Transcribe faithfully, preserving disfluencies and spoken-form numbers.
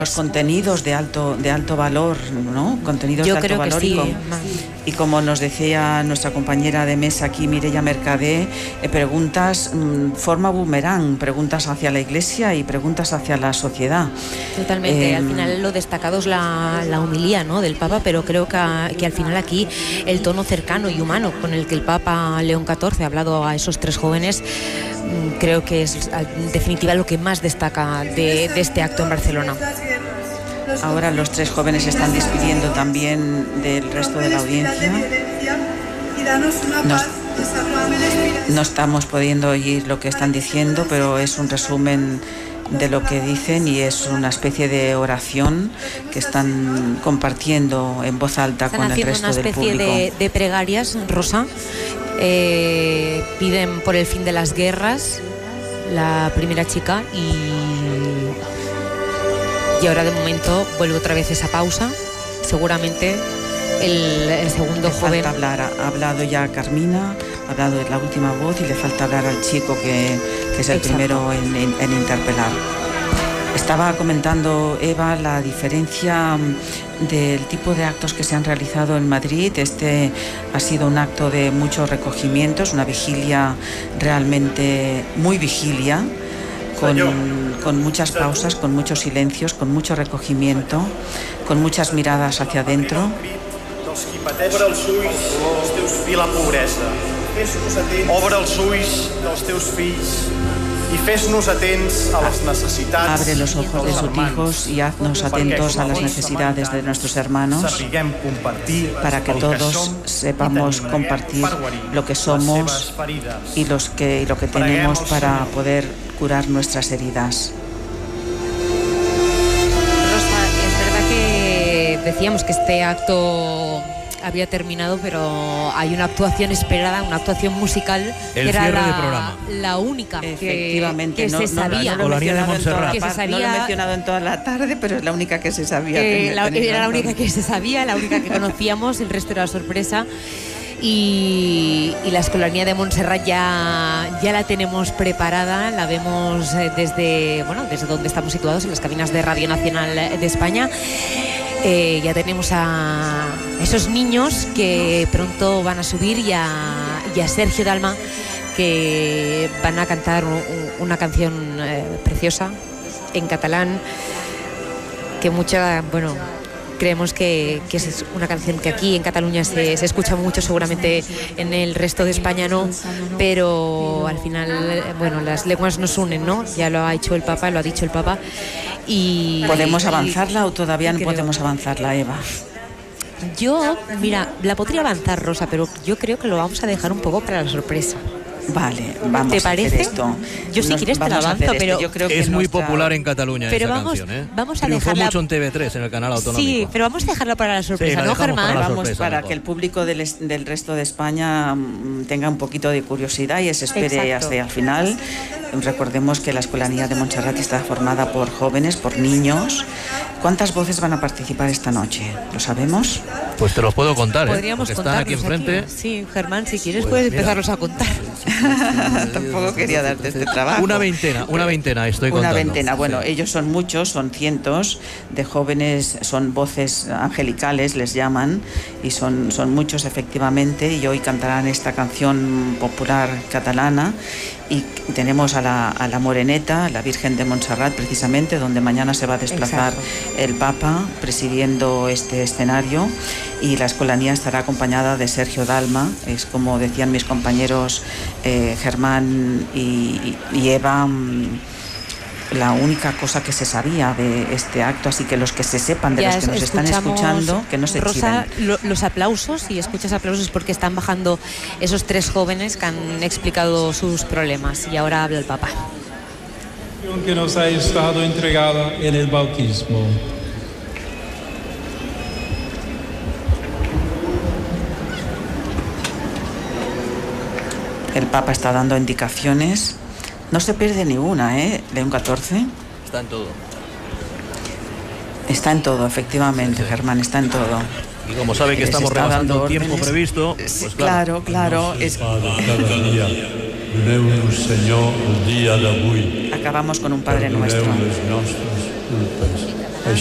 Los contenidos de alto de alto valor, ¿no? Contenidos Yo de alto creo valor que sí. y, como, y como nos decía nuestra compañera de mesa aquí, Mireia Mercadé, eh, preguntas mmm, forma boomerang, preguntas hacia la Iglesia y preguntas hacia la sociedad. Totalmente. Eh, al final lo destacado es la, la homilía, ¿no?, del Papa, pero creo que, que al final aquí el tono cercano y humano con el que el Papa León catorce ha hablado a esos tres jóvenes, creo que es en definitiva lo que más destaca de, de este acto en Barcelona. Ahora los tres jóvenes se están despidiendo también del resto de la audiencia. No, no estamos pudiendo oír lo que están diciendo, pero es un resumen de lo que dicen y es una especie de oración que están compartiendo en voz alta están con el resto del público. Haciendo una especie de, de pregarias, Rosa. Eh, piden por el fin de las guerras, la primera chica, y, y ahora de momento vuelve otra vez esa pausa. Seguramente el, el segundo le joven. Falta hablar, ha hablado ya Carmina, ha hablado de la última voz y le falta hablar al chico que, que es el Exacto. primero en, en, en interpelar. Estaba comentando Eva la diferencia del tipo de actos que se han realizado en Madrid. Este ha sido un acto de muchos recogimientos, una vigilia realmente muy vigilia, con, con muchas pausas, con muchos silencios, con mucho recogimiento, con muchas miradas hacia adentro. Obre els ulls dels teus fills la pobresa. Obre els ulls dels teus fills y fes-nos atents a las necesidades. Abre los ojos de sus hijos y haznos atentos a las necesidades de nuestros hermanos, para que todos sepamos compartir lo que somos y, los que, y lo que tenemos para poder curar nuestras heridas. Rosa, es verdad que decíamos que este acto había terminado, pero hay una actuación esperada, una actuación musical, el que era cierre la, de programa. la única efectivamente que, que no, se no, sabía. No, no, lo he mencionado en toda la, que se sabía, no lo he mencionado en toda la tarde, pero es la única que se sabía. Que la, era la única que se sabía, la única que conocíamos, el resto era sorpresa. Y, y la Escolanía de Montserrat ya, ya la tenemos preparada, la vemos desde, bueno, desde donde estamos situados, en las cabinas de Radio Nacional de España. Eh, ya tenemos a esos niños que pronto van a subir y a, y a Sergio Dalma, que van a cantar un, una canción eh, preciosa en catalán, que mucha, bueno, creemos que, que es una canción que aquí en Cataluña se, se escucha mucho, seguramente en el resto de España no, pero al final, bueno, las lenguas nos unen, ¿no? Ya lo ha hecho el Papa, lo ha dicho el Papa. Y ¿podemos avanzarla o todavía no creo. podemos avanzarla, Eva? Yo, mira, la podría avanzar, Rosa, pero yo creo que lo vamos a dejar un poco para la sorpresa. Vale, vamos ¿te parece? a hacer esto. Yo si quieres te la avanzo, pero yo creo que es muy nuestra... popular en Cataluña pero esa vamos, canción, ¿eh? Vamos a Triunfó dejarla... mucho en T V tres, en el canal autonómico. Sí, pero vamos a dejarla para la sorpresa, sí, ¿no, Germán? Para vamos sorpresa, para mejor. que el público del, del resto de España mmm, tenga un poquito de curiosidad y se espere Exacto. hasta el final. Recordemos que la Escolanía de Montserrat está formada por jóvenes, por niños. ¿Cuántas voces van a participar esta noche? ¿Lo sabemos? Pues te los puedo contar, ¿eh? Podríamos Porque están aquí enfrente. Aquí. Sí, Germán, si quieres pues puedes mira. empezarlos a contar. Tampoco quería darte este trabajo. Una veintena, una veintena estoy contando. Una veintena, bueno, sí. ellos son muchos, son cientos de jóvenes, son voces angelicales, les llaman, y son, son muchos efectivamente, y hoy cantarán esta canción popular catalana. Y tenemos a la, a la Moreneta, la Virgen de Montserrat, precisamente, donde mañana se va a desplazar Exacto. el Papa presidiendo este escenario, y la Escolanía estará acompañada de Sergio Dalma. Es como decían mis compañeros eh, Germán y, y Eva, la única cosa que se sabía de este acto, así que los que se sepan de ya los que nos están escuchando, que no se Rosa, chiven. Lo, los aplausos, y escuchas aplausos porque están bajando esos tres jóvenes que han explicado sus problemas, y ahora habla el Papa. Que nos ha estado entregada en el bautismo. El Papa está dando indicaciones. No se pierde ni una, ¿eh? León catorce. Está en todo. Está en todo, efectivamente, sí, sí. Germán, está en todo. Y como sabe que estamos rebasando el tiempo previsto, pues sí, claro, claro. Es... Acabamos con un Padre Nuestro.